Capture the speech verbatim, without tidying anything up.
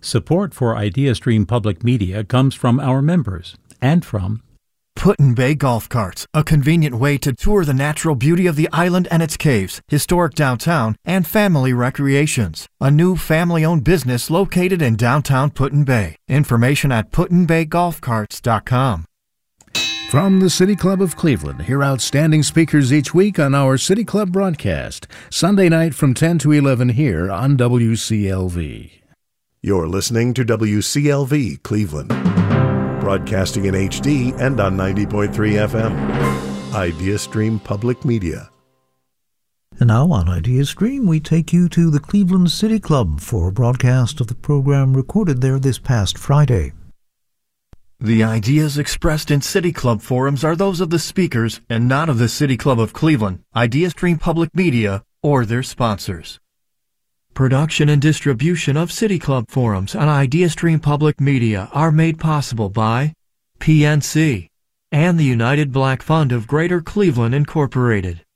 Support for IdeaStream Public Media comes from our members and from Put-in-Bay Golf Carts, a convenient way to tour the natural beauty of the island and its caves, historic downtown, and family recreations. A new family-owned business located in downtown Put-in-Bay. Information at put in bay golf carts dot com. From the City Club of Cleveland, hear outstanding speakers each week on our City Club broadcast, Sunday night from ten to eleven here on W C L V. You're listening to W C L V Cleveland, broadcasting in H D and on ninety point three F M. IdeaStream Public Media. And now on IdeaStream, we take you to the Cleveland City Club for a broadcast of the program recorded there this past Friday. The ideas expressed in City Club forums are those of the speakers and not of the City Club of Cleveland, IdeaStream Public Media, or their sponsors. Production and distribution of City Club forums on IdeaStream Public Media are made possible by P N C and the United Black Fund of Greater Cleveland, Incorporated.